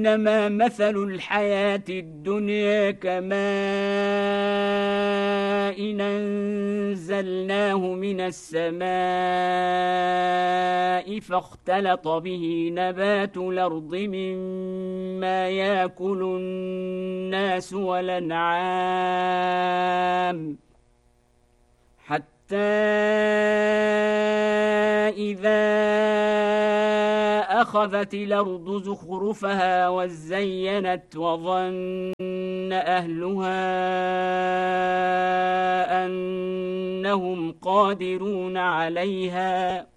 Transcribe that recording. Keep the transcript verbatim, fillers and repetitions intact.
إنما مثل الحياة الدنيا كماء إن أنزلناه من السماء فاختلط به نبات الأرض مما يأكل الناس والأنعام حتى إذا أخذت الأرض زخرفها وزينت وظن أهلها أنهم قادرون عليها